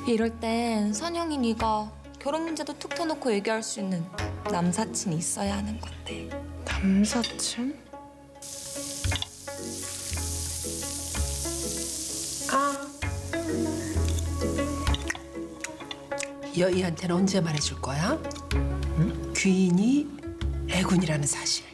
이럴 땐 선영이 네가 결혼 문제도 툭 터놓고 얘기할 수 있는 남사친이 있어야 하는 건데. 남사친? 여희한테는 언제 말해줄 거야? 응? 귀인이 애군이라는 사실.